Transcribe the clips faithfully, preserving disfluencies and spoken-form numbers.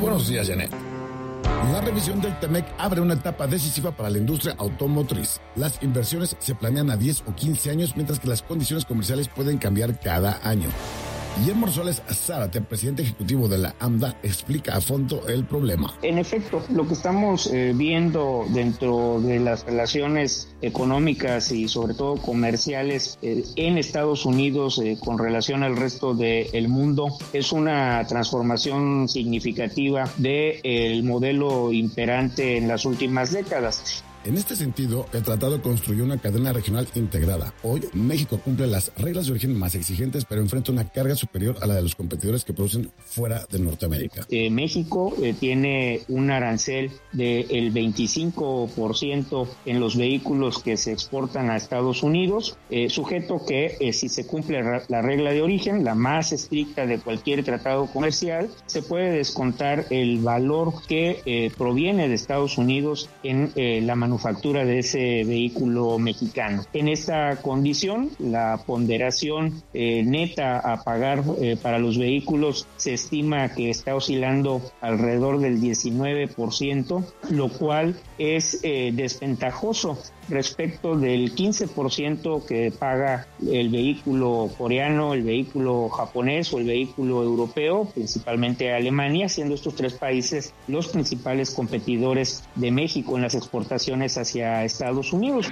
buenos días, Janet. La revisión del T-M E C abre una etapa decisiva para la industria automotriz. Las inversiones se planean a diez o quince años, mientras que las condiciones comerciales pueden cambiar cada año. Guillermo Rosales Zárate, presidente ejecutivo de la AMDA, explica a fondo el problema. En efecto, lo que estamos eh, viendo dentro de las relaciones económicas y sobre todo comerciales eh, en Estados Unidos eh, con relación al resto del mundo es una transformación significativa del modelo imperante en las últimas décadas. En este sentido, el tratado construyó una cadena regional integrada. Hoy, México cumple las reglas de origen más exigentes, pero enfrenta una carga superior a la de los competidores que producen fuera de Norteamérica. Eh, México eh, tiene un arancel del veinticinco por ciento en los vehículos que se exportan a Estados Unidos, eh, sujeto que eh, si se cumple la regla de origen, la más estricta de cualquier tratado comercial, se puede descontar el valor que eh, proviene de Estados Unidos en eh, la manufactura manufactura de ese vehículo mexicano. En esta condición, la ponderación eh, neta a pagar eh, para los vehículos se estima que está oscilando alrededor del diecinueve por ciento, lo cual es eh, desventajoso respecto del quince por ciento que paga el vehículo coreano, el vehículo japonés o el vehículo europeo, principalmente Alemania, siendo estos tres países los principales competidores de México en las exportaciones hacia Estados Unidos.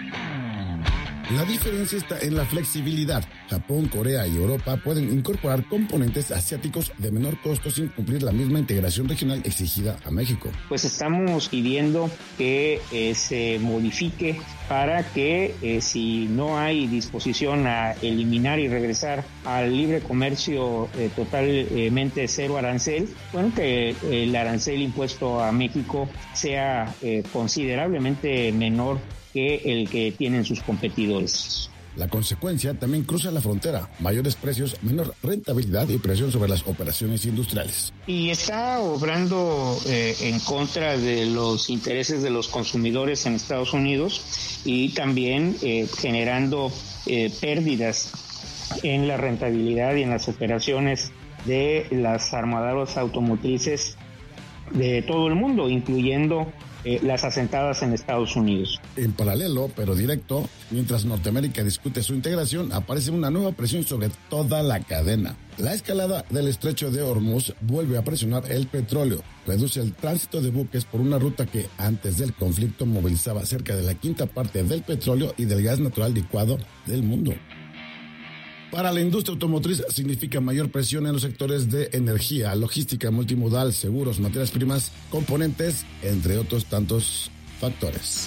La diferencia está en la flexibilidad. Japón, Corea y Europa pueden incorporar componentes asiáticos de menor costo sin cumplir la misma integración regional exigida a México. Pues estamos pidiendo que eh, se modifique para que eh, si no hay disposición a eliminar y regresar al libre comercio eh, totalmente cero arancel, bueno, que el arancel impuesto a México sea eh, considerablemente menor que el que tienen sus competidores. La consecuencia también cruza la frontera: mayores precios, menor rentabilidad y presión sobre las operaciones industriales. Y está obrando eh, en contra de los intereses de los consumidores en Estados Unidos y también eh, generando eh, pérdidas en la rentabilidad y en las operaciones de las armadoras automotrices de todo el mundo, incluyendo Eh, las asentadas en Estados Unidos. En paralelo, pero directo, mientras Norteamérica discute su integración, aparece una nueva presión sobre toda la cadena. La escalada del estrecho de Hormuz vuelve a presionar el petróleo, reduce el tránsito de buques por una ruta que antes del conflicto movilizaba cerca de la quinta parte del petróleo y del gas natural licuado del mundo. Para la industria automotriz significa mayor presión en los sectores de energía, logística multimodal, seguros, materias primas, componentes, entre otros tantos factores.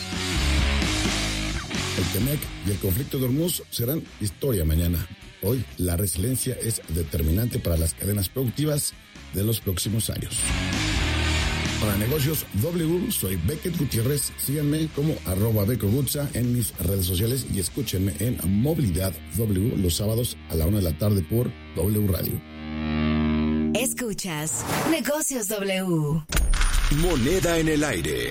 El T M E C y el conflicto de Hormuz serán historia mañana. Hoy la resiliencia es determinante para las cadenas productivas de los próximos años. Para Negocios W, soy Becket Gutiérrez. Síganme como arroba Becogutza en mis redes sociales y escúchenme en Movilidad W los sábados a la una de la tarde por W Radio. Escuchas Negocios W. Moneda en el aire.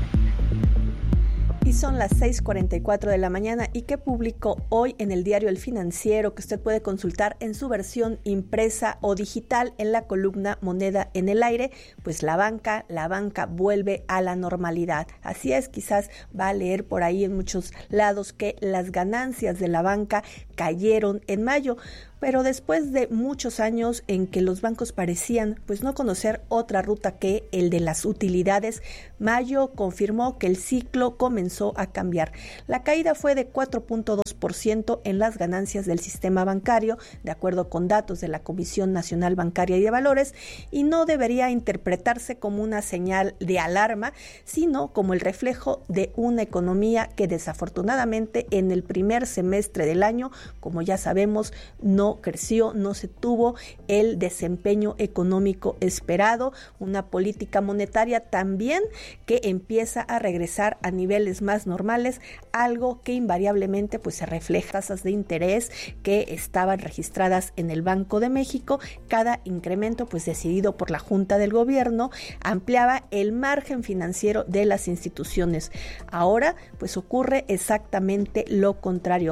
Y son las seis cuarenta y cuatro de la mañana y que publicó hoy en el diario El Financiero, que usted puede consultar en su versión impresa o digital en la columna Moneda en el aire. Pues la banca, la banca vuelve a la normalidad. Así es, quizás va a leer por ahí en muchos lados que las ganancias de la banca cayeron en mayo. Pero después de muchos años en que los bancos parecían pues no conocer otra ruta que el de las utilidades, mayo confirmó que el ciclo comenzó a cambiar. La caída fue de cuatro punto dos por ciento en las ganancias del sistema bancario, de acuerdo con datos de la Comisión Nacional Bancaria y de Valores, y no debería interpretarse como una señal de alarma, sino como el reflejo de una economía que desafortunadamente en el primer semestre del año, como ya sabemos, no creció, no se tuvo el desempeño económico esperado, una política monetaria también que empieza a regresar a niveles más normales, algo que invariablemente pues se refleja tasas de interés que estaban registradas en el Banco de México. Cada incremento pues decidido por la Junta del Gobierno ampliaba el margen financiero de las instituciones. Ahora pues ocurre exactamente lo contrario.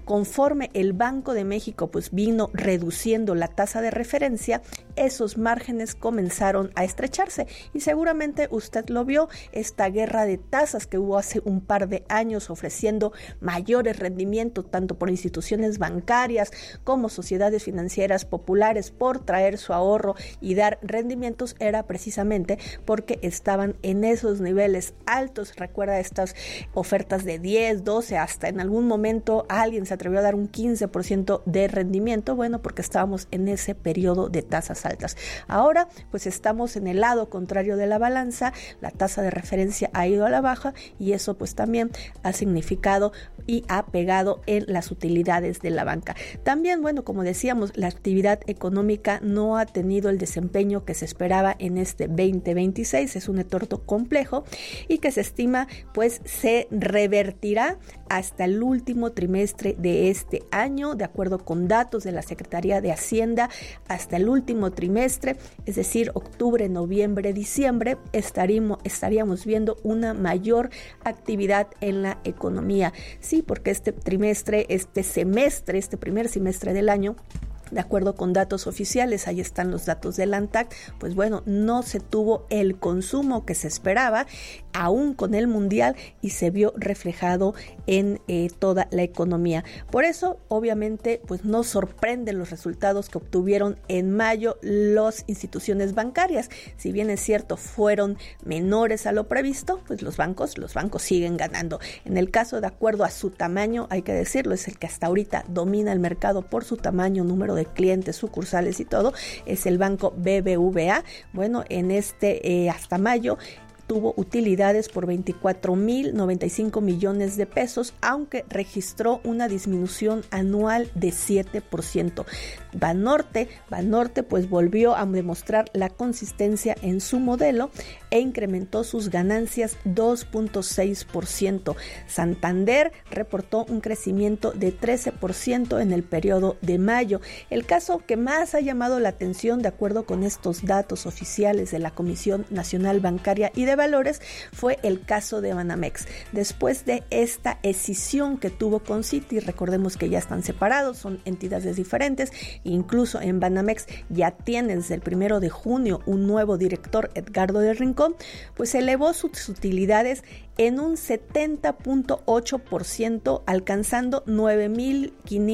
conforme el Banco de México pues vino reduciendo la tasa de referencia, esos márgenes comenzaron a estrecharse y seguramente usted lo vio, esta guerra de tasas que hubo hace un par de años ofreciendo mayores rendimientos tanto por instituciones bancarias como sociedades financieras populares por traer su ahorro y dar rendimientos, era precisamente porque estaban en esos niveles altos. Recuerda estas ofertas de diez, doce, hasta en algún momento alguien se atrevió a dar un quince por ciento de rendimiento, bueno, porque estábamos en ese periodo de tasas altas. Ahora, pues estamos en el lado contrario de la balanza, la tasa de referencia ha ido a la baja y eso pues también ha significado y ha pegado en las utilidades de la banca. También, bueno, como decíamos, la actividad económica no ha tenido el desempeño que se esperaba en este veinte veintiséis, es un entorno complejo y que se estima pues se revertirá hasta el último trimestre de este año, de acuerdo con datos de la Secretaría de Hacienda, hasta el último trimestre, es decir, octubre, noviembre, diciembre, estaríamos, estaríamos viendo una mayor actividad en la economía. Sí, porque este trimestre, este semestre, este primer semestre del año, de acuerdo con datos oficiales, ahí están los datos del ANTAC, pues bueno, no se tuvo el consumo que se esperaba, aún con el mundial, y se vio reflejado en eh, toda la economía. Por eso, obviamente, pues no sorprenden los resultados que obtuvieron en mayo las instituciones bancarias. Si bien es cierto, fueron menores a lo previsto, pues los bancos, los bancos siguen ganando. En el caso, de acuerdo a su tamaño, hay que decirlo, es el que hasta ahorita domina el mercado por su tamaño, número de clientes, sucursales y todo, es el banco B B V A. Bueno, en este eh, hasta mayo tuvo utilidades por veinticuatro mil noventa y cinco millones de pesos, aunque registró una disminución anual de siete por ciento. Banorte, Banorte pues volvió a demostrar la consistencia en su modelo e incrementó sus ganancias dos punto seis por ciento. Santander reportó un crecimiento de trece por ciento en el periodo de mayo. El caso que más ha llamado la atención, de acuerdo con estos datos oficiales de la Comisión Nacional Bancaria y de Valores, fue el caso de Banamex. Después de esta escisión que tuvo con Citi, recordemos que ya están separados, son entidades diferentes, incluso en Banamex ya tiene desde el primero de junio un nuevo director, Edgardo del Rincón, pues elevó sus utilidades en un setenta punto ocho por ciento, alcanzando nueve mil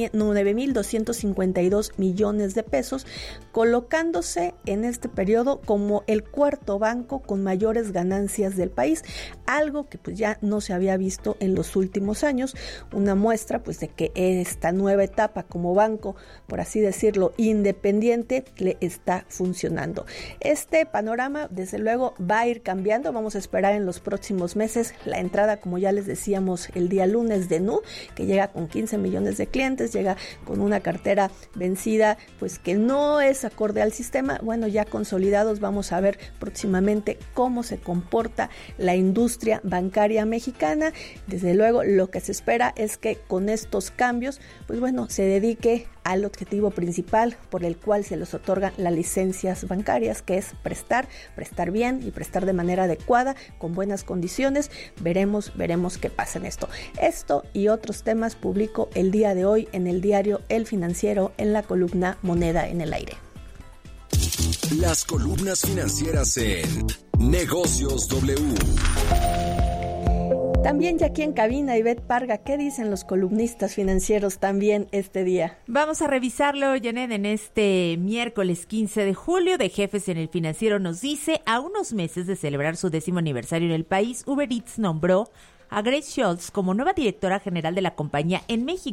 doscientos cincuenta y dos millones de pesos, colocándose en este periodo como el cuarto banco con mayores ganancias del país, algo que pues ya no se había visto en los últimos años, una muestra pues de que esta nueva etapa como banco, por así decirlo, independiente, le está funcionando. Este panorama desde luego va a ir cambiando, vamos a esperar en los próximos meses la entrada, como ya les decíamos el día lunes, de Nu, que llega con quince millones de clientes, llega con una cartera vencida pues que no es acorde al sistema. Bueno, ya consolidados, vamos a ver próximamente cómo se comporta la industria bancaria mexicana. Desde luego lo que se espera es que con estos cambios pues bueno, se dedique al objetivo principal por el cual se les otorgan las licencias bancarias, que es prestar, prestar bien y prestar de manera adecuada, con buenas condiciones. Veremos, veremos qué pasa en esto. Esto y otros temas publico el día de hoy en el diario El Financiero, en la columna Moneda en el Aire. Las columnas financieras en Negocios W. También ya aquí en cabina, Ivette Parga, ¿qué dicen los columnistas financieros también este día? Vamos a revisarlo, Janet, en este miércoles quince de julio. De Jefes en el Financiero nos dice: a unos meses de celebrar su décimo aniversario en el país, Uber Eats nombró a Grace Schultz como nueva directora general de la compañía en México.